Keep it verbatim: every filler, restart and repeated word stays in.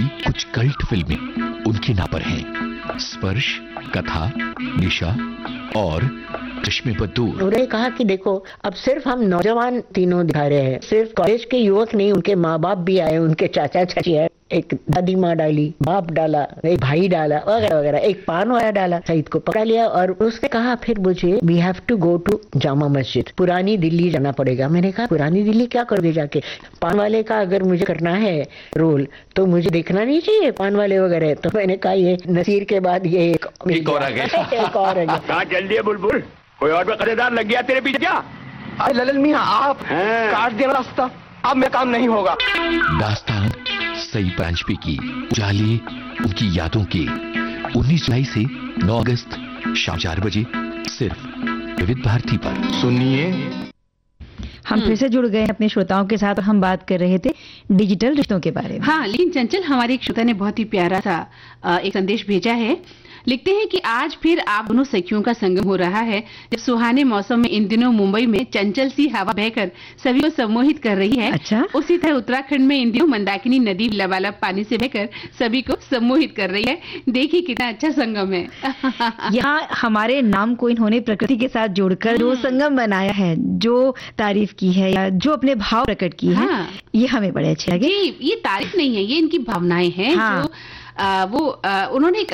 कुछ कल्ट फिल्में उनके नाम पर हैं। स्पर्श, कथा, निशा और चश्मे पर दूर। उन्होंने कहा कि देखो, अब सिर्फ हम नौजवान तीनों दिखा रहे हैं, सिर्फ कॉलेज के युवक नहीं, उनके माँ बाप भी आए, उनके चाचा चाची आए, एक दादी माँ डाली, बाप डाला, एक भाई डाला, वगैरह वगैरह। एक पान वाला डाला, सईद को पकड़ा लिया और उसने कहा फिर मुझे we have to go to Jama Masjid, पुरानी दिल्ली जाना पड़ेगा। मैंने कहा पुरानी दिल्ली क्या करोगे जाके? पान वाले का अगर मुझे करना है रोल तो मुझे देखना नहीं चाहिए पान वाले वगैरह। तो मैंने कहा ये नसीर के बाद ये एक, एक और आ गया। एक और आ गया। कहाँ चल दिए बुलबुल? कोई और भी खरीदार लग गया तेरे पीछे क्या? अरे ललन मियां, आप काट देना रास्ता, अब मेरा काम नहीं होगा। दास्तान सईद परांजपे की उजाले उनकी यादों की उन्नीस जुलाई से नौ अगस्त शाम चार बजे सिर्फ विविध भारती पर। सुनिए, हम फिर से जुड़ गए अपने श्रोताओं के साथ और हम बात कर रहे थे डिजिटल रिश्तों के बारे में। हाँ, लेकिन चंचल, हमारे एक श्रोता ने बहुत ही प्यारा सा एक संदेश भेजा है। लिखते हैं कि आज फिर आप दोनों सखियों का संगम हो रहा है, जब सुहाने मौसम में इन दिनों मुंबई में चंचल सी हवा बहकर सभी को सम्मोहित कर रही है। अच्छा? उसी तरह उत्तराखंड में इन दिनों मंदाकिनी नदी लबालब पानी से बहकर सभी को सम्मोहित कर रही है। देखिए कितना अच्छा संगम है। यहाँ हमारे नाम को इन्होंने प्रकृति के साथ जोड़कर जो संगम बनाया है, जो तारीफ की है या जो अपने भाव प्रकट किए हैं, हाँ। ये हमें बड़े अच्छे लगे। ये तारीफ नहीं है, ये इनकी भावनाएं हैं। हाँ। जो आ, वो आ, उन्होंने